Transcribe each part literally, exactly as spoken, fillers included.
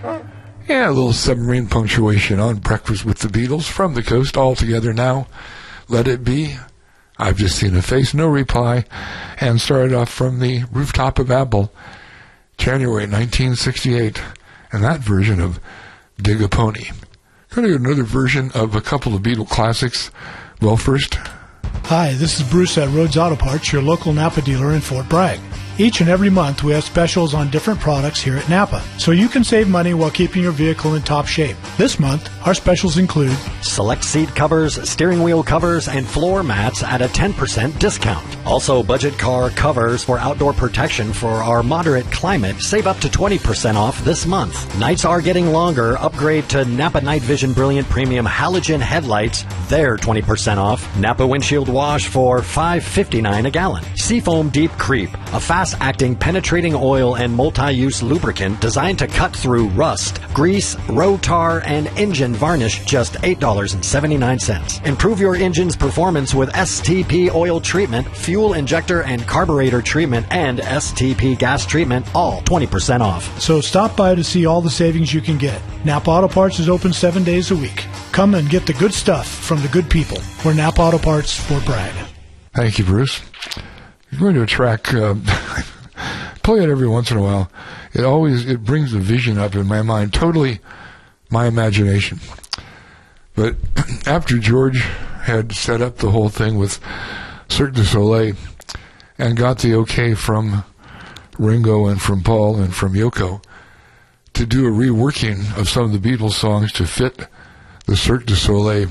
Yeah, a little submarine punctuation on Breakfast with the Beatles from the coast all together now. Let It Be. I've Just Seen a Face, no reply. And started off from the rooftop of Apple, January nineteen sixty-eight. And that version of Dig a Pony. Going to get another version of a couple of Beatle classics. Well, first. Hi, this is Bruce at Rhodes Auto Parts, your local Napa dealer in Fort Bragg. Each and every month, we have specials on different products here at Napa, so you can save money while keeping your vehicle in top shape. This month, our specials include select seat covers, steering wheel covers, and floor mats at a ten percent discount. Also, budget car covers for outdoor protection for our moderate climate. Save up to twenty percent off this month. Nights are getting longer. Upgrade to Napa Night Vision Brilliant Premium Halogen Headlights. They're twenty percent off. Napa Windshield Wash for five fifty-nine a gallon. Seafoam Deep Creep, a fast-acting penetrating oil and multi-use lubricant designed to cut through rust, grease, road tar, and engine varnish, just eight dollars and seventy-nine cents. Improve your engine's performance with S T P oil treatment, fuel injector and carburetor treatment, and S T P gas treatment, all twenty percent off. So stop by to see all the savings you can get. Napa Auto Parts is open seven days a week. Come and get the good stuff from the good people. We're Napa Auto Parts, Fort Bragg. Thank you, Bruce. You're going to a track, uh, play it every once in a while. It always, it brings a vision up in my mind, totally my imagination. But after George had set up the whole thing with Cirque du Soleil and got the okay from Ringo and from Paul and from Yoko to do a reworking of some of the Beatles songs to fit the Cirque du Soleil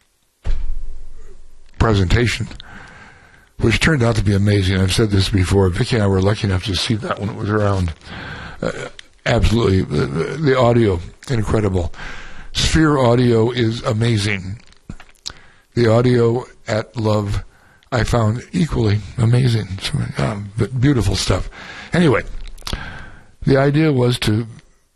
presentation, which turned out to be amazing. I've said this before. Vicki and I were lucky enough to see that when it was around. Uh, absolutely. The, the audio, incredible. Sphere audio is amazing. The audio at Love, I found equally amazing. So, um, but beautiful stuff. Anyway, the idea was to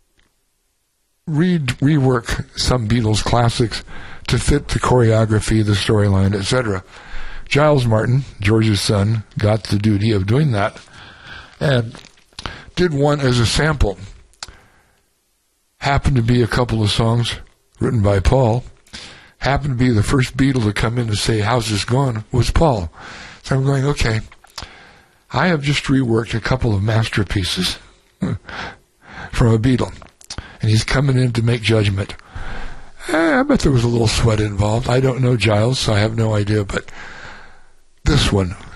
re- rework some Beatles classics to fit the choreography, the storyline, et cetera. Giles Martin, George's son, got the duty of doing that and did one as a sample. Happened to be a couple of songs written by Paul. Happened to be the first Beatle to come in to say, "How's this going?" was Paul. So I'm going, okay, I have just reworked a couple of masterpieces from a Beatle. And he's coming in to make judgment. Eh, I bet there was a little sweat involved. I don't know Giles, so I have no idea, but this one